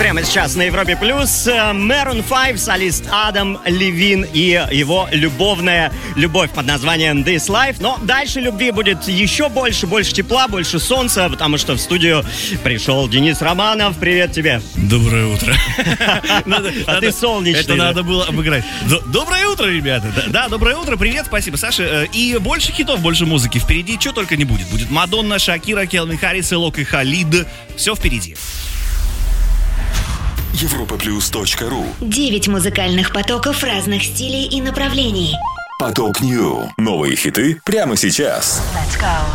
Прямо сейчас на Европе Плюс Maroon 5, солист Адам Левин и его любовная любовь под названием This Life. Но дальше любви будет еще больше тепла, больше солнца, потому что в студию пришел Денис Романов. Привет тебе. Доброе утро. А ты солнечный. Это надо было обыграть. Доброе утро, ребята. Да, доброе утро. Привет, спасибо, Саша. И больше хитов, больше музыки впереди. Чего только не будет. Будет Мадонна, Шакира, Келвин Харрис, Элок и Халид. Все впереди. Europaplus.ru 9 музыкальных потоков разных стилей и направлений. Поток Нью. Новые хиты прямо сейчас. Let's go.